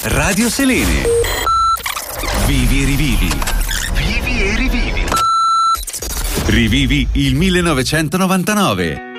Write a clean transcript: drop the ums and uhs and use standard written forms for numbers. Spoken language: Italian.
Radio Selene. Vivi e rivivi. Vivi e rivivi. Rivivi il 1999.